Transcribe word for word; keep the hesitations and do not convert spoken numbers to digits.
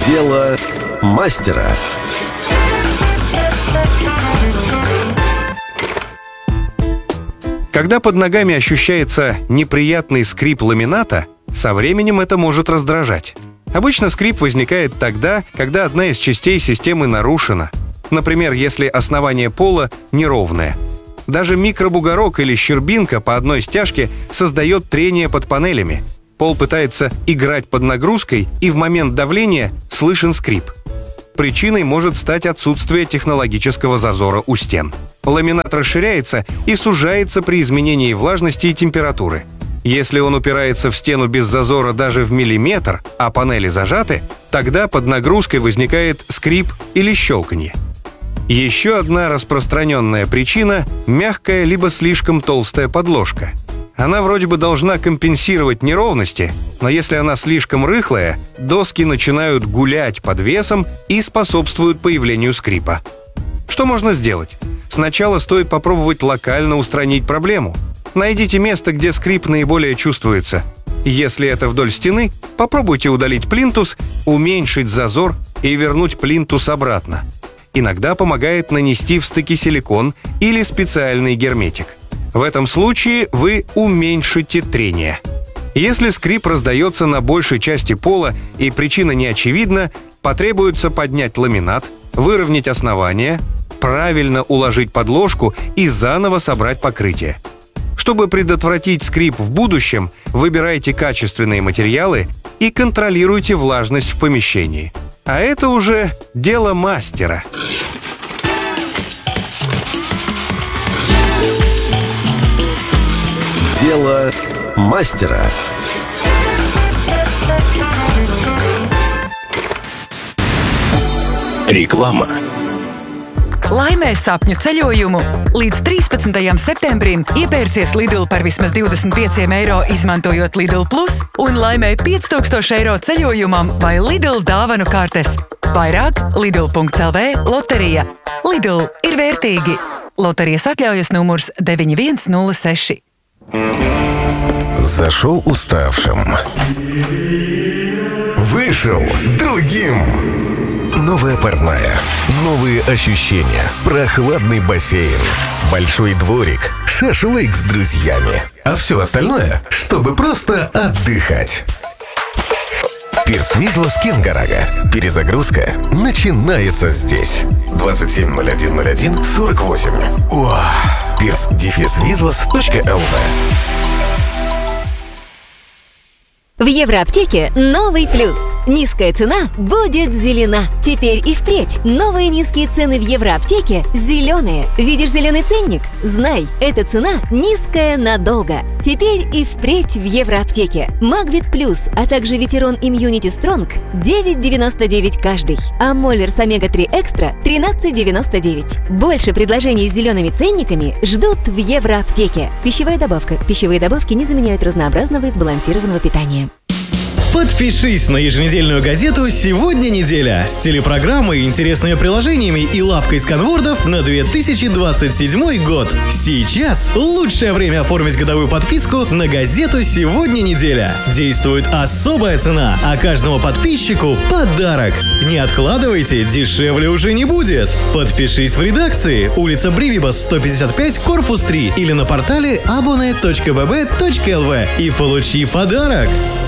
Дело мастера. Когда под ногами ощущается неприятный скрип ламината, со временем это может раздражать. Обычно скрип возникает тогда, когда одна из частей системы нарушена. Например, если основание пола неровное. Даже микробугорок или щербинка по одной стяжке создает трение под панелями. Пол пытается играть под нагрузкой, и в момент давления слышен скрип. Причиной может стать отсутствие технологического зазора у стен. Ламинат расширяется и сужается при изменении влажности и температуры. Если он упирается в стену без зазора даже в миллиметр, а панели зажаты, тогда под нагрузкой возникает скрип или щелканье. Еще одна распространенная причина – мягкая либо слишком толстая подложка. Она вроде бы должна компенсировать неровности, но если она слишком рыхлая, доски начинают гулять под весом и способствуют появлению скрипа. Что можно сделать? Сначала стоит попробовать локально устранить проблему. Найдите место, где скрип наиболее чувствуется. Если это вдоль стены, попробуйте удалить плинтус, уменьшить зазор и вернуть плинтус обратно. Иногда помогает нанести в стыки силикон или специальный герметик. В этом случае вы уменьшите трение. Если скрип раздается на большей части пола и причина не очевидна, потребуется поднять ламинат, выровнять основание, правильно уложить подложку и заново собрать покрытие. Чтобы предотвратить скрип в будущем, выбирайте качественные материалы и контролируйте влажность в помещении. А это уже дело мастера. Дело мастера. Реклама. Laimē sapņu ceļojumu! Līdz trīspadsmitajam septembrim iepērcies Lidl par vismaz divdesmit pieciem eiro, izmantojot Lidl Plus, un laimē pieci tūkstoši eiro ceļojumam vai Lidl dāvanu kartes. Vairāk Lidl punkts L V loterija. Lidl ir vērtīgi. Loterijas atļaujas numurs девять один ноль шесть. Зашел уставшим. Вышел другим. Новая парная, новые ощущения, прохладный бассейн, большой дворик, шашлык с друзьями. А все остальное, чтобы просто отдыхать. Пирс Визлас Кенгарага. Перезагрузка начинается здесь. двадцать семь ноль один ноль один сорок восемь. О, пирс дефис визлас точка эл ви. В Евроаптеке новый плюс. Низкая цена будет зелена. Теперь и впредь новые низкие цены в Евроаптеке зеленые. Видишь зеленый ценник? Знай, эта цена низкая надолго. Теперь и впредь в Евроаптеке. Магвит Плюс, а также Ветерон Имьюнити Стронг девять девяносто девять каждый. А Моллерс Омега три Экстра тринадцать девяносто девять. Больше предложений с зелеными ценниками ждут в Евроаптеке. Пищевая добавка. Пищевые добавки не заменяют разнообразного и сбалансированного питания. Подпишись на еженедельную газету «Сегодня неделя» с телепрограммой, интересными приложениями и лавкой сканвордов на две тысячи двадцать седьмой год. Сейчас лучшее время оформить годовую подписку на газету «Сегодня неделя». Действует особая цена, а каждому подписчику подарок. Не откладывайте, дешевле уже не будет. Подпишись в редакции, улица Бривибас, сто пятьдесят пять, корпус три или на портале абоне точка би би точка эл ви и получи подарок.